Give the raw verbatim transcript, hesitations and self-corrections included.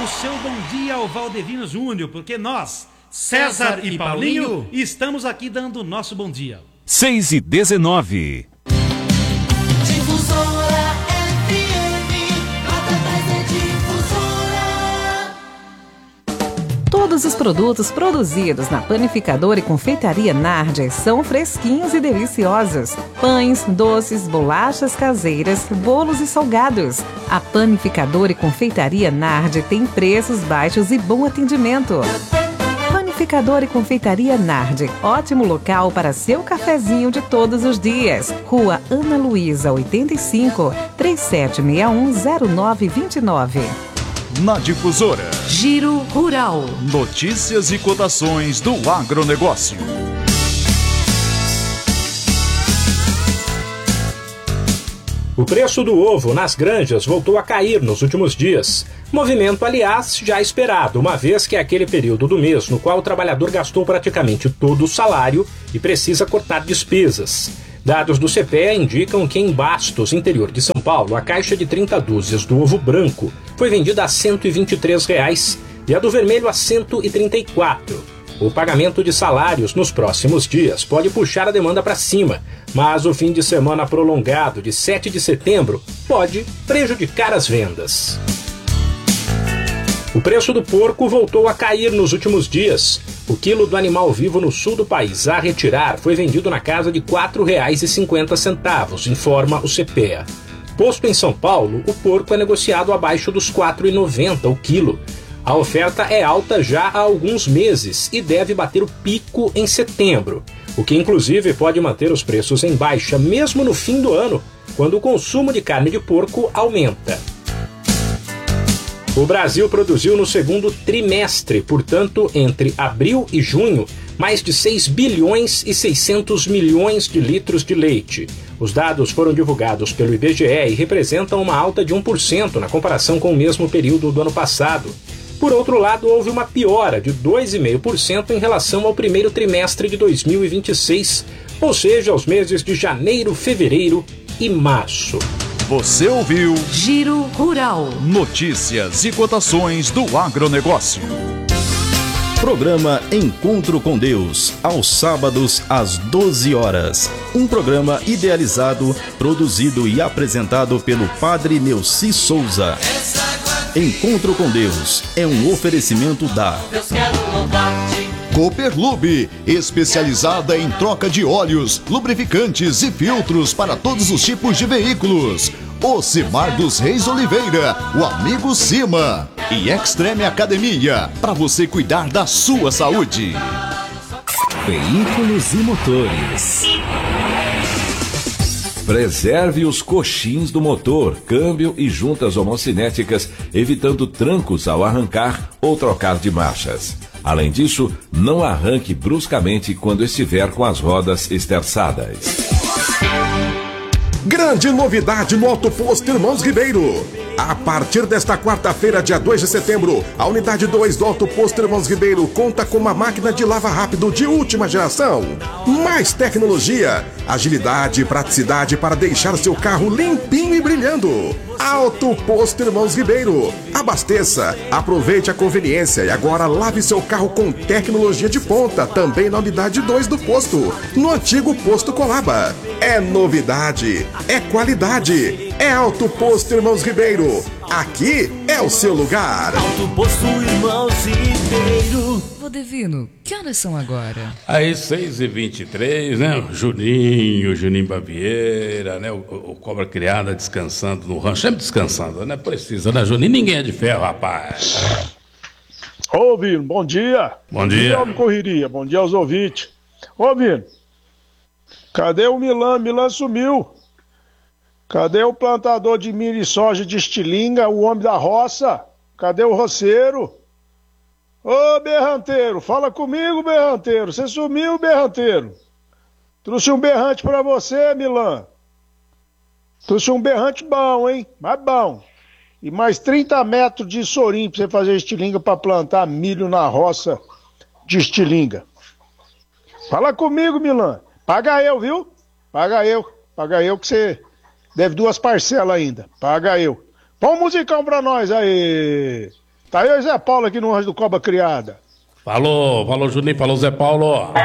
o seu bom dia ao Valdevino Júnior, porque nós, César, César e, e Paulinho, Paulinho, estamos aqui dando o nosso bom dia. seis e dezenove. Difusora F M, nota dez é Difusora. Todos os produtos produzidos na Panificadora e Confeitaria Nardi são fresquinhos e deliciosos. Pães, doces, bolachas caseiras, bolos e salgados. A Panificadora e Confeitaria Nardi tem preços baixos e bom atendimento. Panificadora e Confeitaria Nardi, ótimo local para seu cafezinho de todos os dias. Rua Ana Luísa, oitenta e cinco, três sete seis um, zero nove dois nove. Na Difusora, Giro Rural. Notícias e cotações do agronegócio. O preço do ovo nas granjas voltou a cair nos últimos dias. Movimento, aliás, já esperado, uma vez que é aquele período do mês no qual o trabalhador gastou praticamente todo o salário e precisa cortar despesas. Dados do C P E A indicam que em Bastos, interior de São Paulo, a caixa de trinta dúzias do ovo branco foi vendida a cento e vinte e três reais e a do vermelho a cento e trinta e quatro reais. O pagamento de salários nos próximos dias pode puxar a demanda para cima, mas o fim de semana prolongado de sete de setembro pode prejudicar as vendas. O preço do porco voltou a cair nos últimos dias. O quilo do animal vivo no sul do país a retirar foi vendido na casa de quatro reais e cinquenta centavos, informa o C P E A. Posto em São Paulo, o porco é negociado abaixo dos quatro reais e noventa centavos o quilo. A oferta é alta já há alguns meses e deve bater o pico em setembro, o que inclusive pode manter os preços em baixa mesmo no fim do ano, quando o consumo de carne de porco aumenta. O Brasil produziu no segundo trimestre, portanto, entre abril e junho, mais de seis bilhões e seiscentos milhões de litros de leite. Os dados foram divulgados pelo I B G E e representam uma alta de um por cento na comparação com o mesmo período do ano passado. Por outro lado, houve uma piora de dois vírgula cinco por cento em relação ao primeiro trimestre de dois mil e vinte e seis, ou seja, aos meses de janeiro, fevereiro e março. Você ouviu Giro Rural. Notícias e cotações do agronegócio. Programa Encontro com Deus, aos sábados às doze horas. Um programa idealizado, produzido e apresentado pelo Padre Neuci Souza. Encontro com Deus é um oferecimento da Cooperlube, especializada em troca de óleos, lubrificantes e filtros para todos os tipos de veículos. Ocimar dos Reis Oliveira, o amigo Cima. E Extreme Academia, para você cuidar da sua saúde. Veículos e motores. Preserve os coxins do motor, câmbio e juntas homocinéticas, evitando trancos ao arrancar ou trocar de marchas. Além disso, não arranque bruscamente quando estiver com as rodas esterçadas. Grande novidade no Auto Posto Irmãos Ribeiro. A partir desta quarta-feira, dia dois de setembro, a unidade dois do Auto Posto Irmãos Ribeiro conta com uma máquina de lava rápido de última geração. Mais tecnologia, agilidade e praticidade para deixar seu carro limpinho e brilhando. Auto Posto Irmãos Ribeiro. Abasteça, aproveite a conveniência e agora lave seu carro com tecnologia de ponta, também na unidade dois do posto, no antigo posto Colaba. É novidade, é qualidade, é Auto Posto Irmãos Ribeiro. Aqui é o seu lugar. Auto Posto Irmãos Ribeiro. Valdevino, que horas são agora? Aí, seis e vinte e três, né? O Juninho, o Juninho Bavieira, né? O, o, o Cobra Criada descansando no rancho, sempre descansando, né? Precisa, né, Juninho? Ninguém é de ferro, rapaz. Ô, Vino, bom dia. Bom dia. Bom dia, correria. Bom dia aos ouvintes. Ô, Vino, cadê o Milan? Milan sumiu. Cadê o plantador de milho e soja de estilinga, o homem da roça? Cadê o roceiro? Ô, berranteiro, fala comigo, berranteiro. Você sumiu, berranteiro. Trouxe um berrante pra você, Milan. Trouxe um berrante bom, hein? Mas bom. E mais trinta metros de sorim pra você fazer estilinga pra plantar milho na roça de estilinga. Fala comigo, Milan. Paga eu, viu? Paga eu. Paga eu que você deve duas parcelas ainda. Paga eu. Põe um musicão pra nós aí. Tá aí o Zé Paulo aqui no Anjo do Cobra Criada. Falou, falou Juninho, falou Zé Paulo.